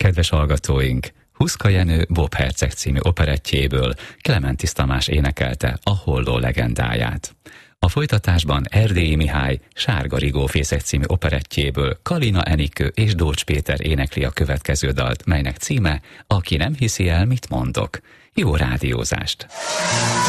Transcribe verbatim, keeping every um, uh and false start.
kedves hallgatóink! Huszka Jenő Bob Herceg című operettjéből Klementis Tamás énekelte a Holló legendáját. A folytatásban Erdélyi Mihály Sárga Rigófészek című operettjéből Kalina Enikő és Dócs Péter énekli a következő dalt, melynek címe Aki nem hiszi el, mit mondok. Jó rádiózást!